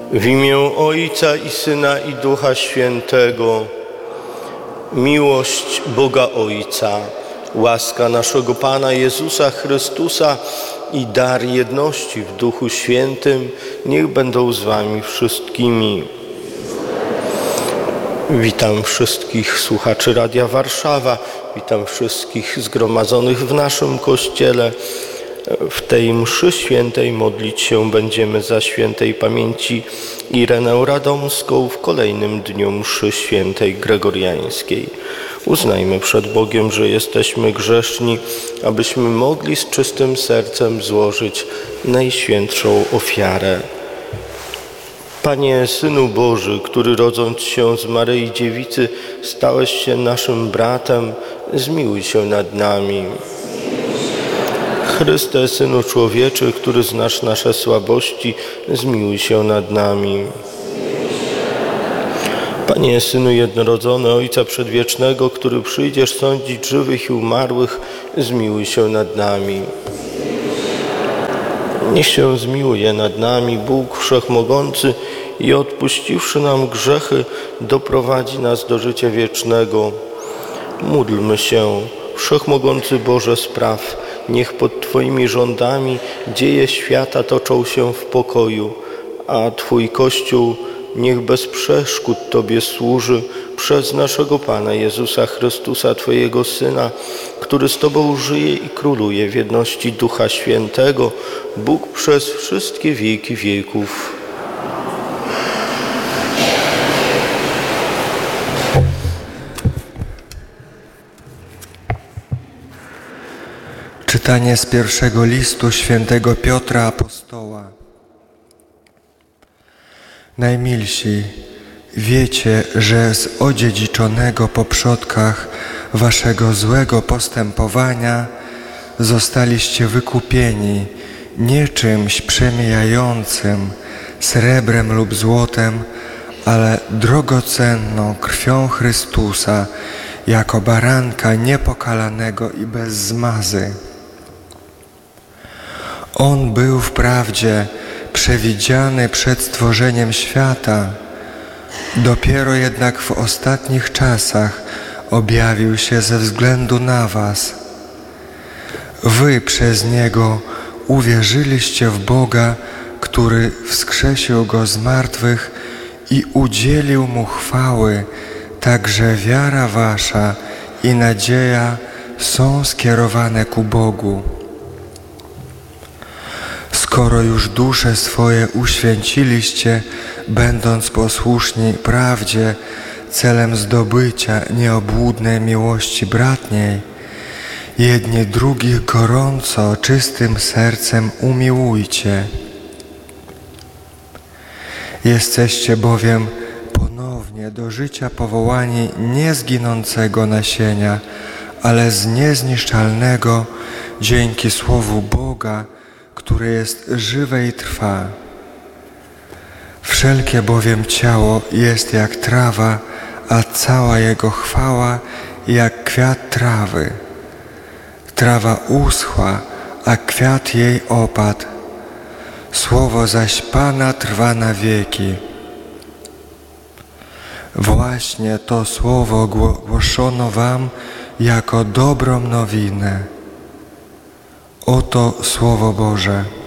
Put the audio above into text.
W imię Ojca i Syna i Ducha Świętego. Miłość Boga Ojca, łaska naszego Pana Jezusa Chrystusa i dar jedności w Duchu Świętym niech będą z wami wszystkimi. Witam wszystkich słuchaczy Radia Warszawa, witam wszystkich zgromadzonych w naszym Kościele. W tej mszy świętej modlić się będziemy za świętej pamięci Irenę Radomską w kolejnym dniu mszy świętej gregoriańskiej. Uznajmy przed Bogiem, że jesteśmy grzeszni, abyśmy mogli z czystym sercem złożyć najświętszą ofiarę. Panie, Synu Boży, który rodząc się z Maryi Dziewicy stałeś się naszym bratem, zmiłuj się nad nami. Chryste, Synu Człowieczy, który znasz nasze słabości, zmiłuj się nad nami. Panie, Synu Jednorodzony Ojca Przedwiecznego, który przyjdziesz sądzić żywych i umarłych, zmiłuj się nad nami. Niech się zmiłuje nad nami Bóg Wszechmogący i odpuściwszy nam grzechy, doprowadzi nas do życia wiecznego. Módlmy się, Wszechmogący Boże spraw, niech pod Twoimi rządami dzieje świata toczą się w pokoju, a Twój Kościół niech bez przeszkód Tobie służy przez naszego Pana Jezusa Chrystusa, Twojego Syna, który z Tobą żyje i króluje w jedności Ducha Świętego, Bóg przez wszystkie wieki wieków. Czytanie z pierwszego listu świętego Piotra Apostoła. Najmilsi, wiecie, że z odziedziczonego po przodkach waszego złego postępowania zostaliście wykupieni nie czymś przemijającym, srebrem lub złotem, ale drogocenną krwią Chrystusa, jako baranka niepokalanego i bez zmazy. On był wprawdzie przewidziany przed stworzeniem świata, dopiero jednak w ostatnich czasach objawił się ze względu na was. Wy przez Niego uwierzyliście w Boga, który wskrzesił Go z martwych i udzielił Mu chwały, także wiara wasza i nadzieja są skierowane ku Bogu. Skoro już dusze swoje uświęciliście, będąc posłuszni prawdzie, celem zdobycia nieobłudnej miłości bratniej, jedni drugich gorąco, czystym sercem umiłujcie. Jesteście bowiem ponownie do życia powołani nie z ginącego nasienia, ale z niezniszczalnego dzięki Słowu Boga, które jest żywe i trwa. Wszelkie bowiem ciało jest jak trawa, a cała jego chwała jak kwiat trawy. Trawa uschła, a kwiat jej opadł. Słowo zaś Pana trwa na wieki. Właśnie to słowo głoszono wam jako dobrą nowinę. Oto Słowo Boże.